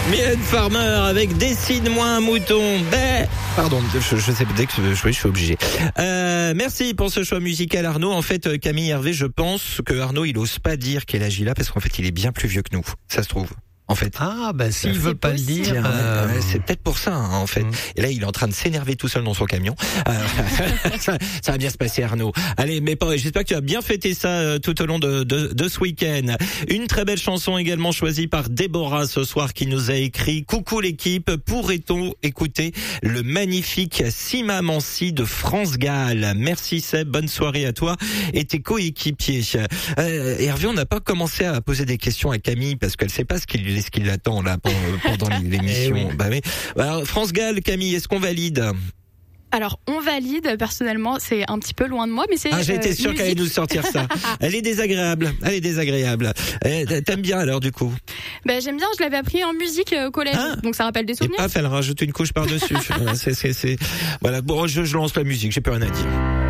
Mylène Farmer avec Dessine-moi un mouton. Pardon, je sais dès que je suis obligé. Merci pour ce choix musical, Arnaud. En fait, Camille Hervé, je pense que Arnaud, il ose pas dire quel âge il a parce qu'en fait, il est bien plus vieux que nous. Ça se trouve. En fait. Ah, bah, s'il veut pas le dire. C'est peut-être pour ça, hein, en fait. Et là, il est en train de s'énerver tout seul dans son camion. Ça va bien se passer, Arnaud. Allez, mais j'espère que tu as bien fêté ça tout au long de ce week-end. Une très belle chanson également choisie par Déborah ce soir qui nous a écrit: coucou l'équipe, pourrait-on écouter le magnifique Si Maman Si de France Gall? Merci Seb, bonne soirée à toi et tes coéquipiers. Hervé, on n'a pas commencé à poser des questions à Camille parce qu'elle sait pas ce qu'il attend là pendant l'émission. Oui. Bah oui. Alors, France Gall, Camille, est-ce qu'on valide? Alors, on valide, personnellement, c'est un petit peu loin de moi, mais c'est... Ah, j'étais sûr qu'elle allait nous sortir ça. Elle est désagréable. T'aimes bien alors, du coup? Ben, j'aime bien, je l'avais appris en musique au collège, donc ça rappelle des souvenirs. Et paf, elle rajoute une couche par-dessus. Voilà, bon, je lance la musique, j'ai plus rien à dire.